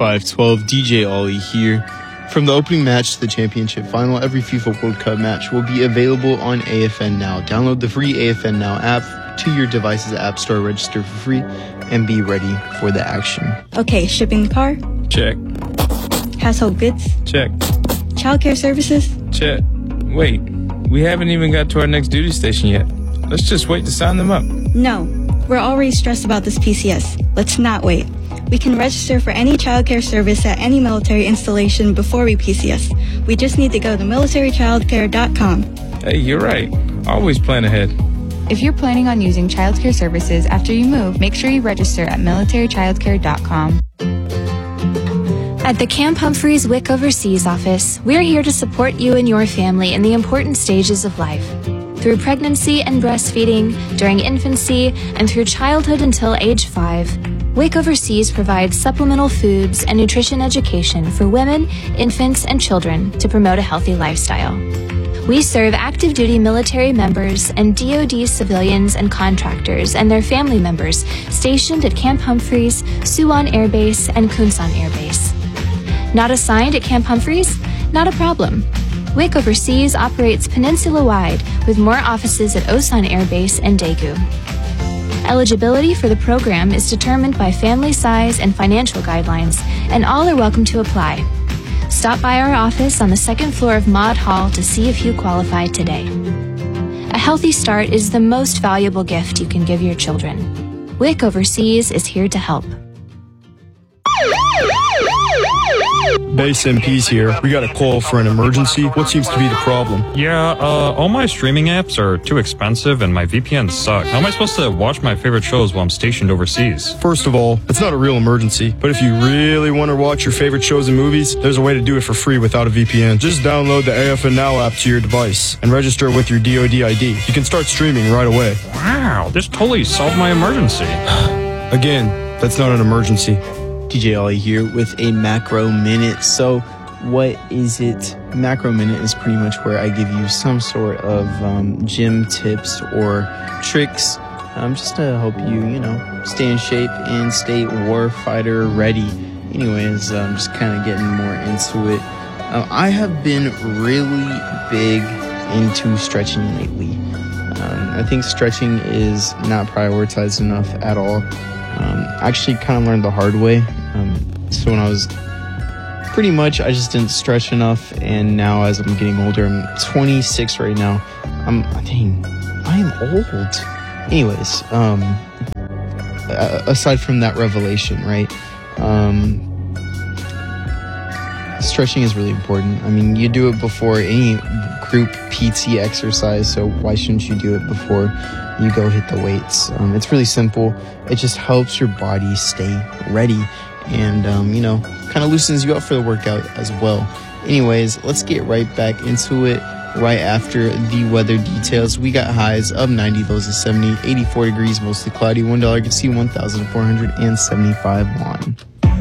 512, DJ Ollie here. From the opening match to the championship final, every FIFA World Cup match will be available on AFN Now. Download the free AFN Now app to your device's app store, register for free, and be ready for the action. Okay, shipping the car? Check. Household goods? Check. Childcare services? Check. Wait, we haven't even got to our next duty station yet. Let's just wait to sign them up. No, we're already stressed about this PCS. Let's not wait. We can register for any childcare service at any military installation before we PCS. We just need to go to militarychildcare.com. Hey, you're right. Always plan ahead. If you're planning on using childcare services after you move, make sure you register at militarychildcare.com. At the Camp Humphreys Wick Overseas office, we're here to support you and your family in the important stages of life. Through pregnancy and breastfeeding, during infancy, and through childhood until age 5, Wick Overseas provides supplemental foods and nutrition education for women, infants, and children to promote a healthy lifestyle. We serve active duty military members and DoD civilians and contractors and their family members stationed at Camp Humphreys, Suwon Air Base, and Kunsan Air Base. Not assigned at Camp Humphreys? Not a problem. Wick Overseas operates peninsula-wide with more offices at Osan Air Base and Daegu. Eligibility for the program is determined by family size and financial guidelines, and all are welcome to apply. Stop by our office on the second floor of Maud Hall to see if you qualify today. A healthy start is the most valuable gift you can give your children. Wick Overseas is here to help. Base MP's here. We got a call for an emergency. What seems to be the problem? Yeah, all my streaming apps are too expensive and my VPNs suck. How am I supposed to watch my favorite shows while I'm stationed overseas? First of all, it's not a real emergency, but if you really want to watch your favorite shows and movies, there's a way to do it for free without a VPN. Just download the AFN Now app to your device and register with your DoD ID. You can start streaming right away. Wow, this totally solved my emergency. Again, that's not an emergency. DJ Ollie here with a Macro Minute. So what is it? Macro Minute is pretty much where I give you some sort of gym tips or tricks just to help you, stay in shape and stay warfighter ready. Anyways, just kind of getting more into it. I have been really big into stretching lately. I think stretching is not prioritized enough at all. I actually kind of learned the hard way. So when I was pretty much, I just didn't stretch enough, and now as I'm getting older, I'm 26 right now. I am old. Anyways, aside from that revelation, right? Stretching is really important. I mean, you do it before any group PT exercise, so why shouldn't you do it before you go hit the weights? It's really simple. It just helps your body stay ready and, kind of loosens you up for the workout as well. Anyways, let's get right back into it right after the weather details. We got highs of 90, lows of 70, 84 degrees, mostly cloudy. $1 gets you 1,475 won.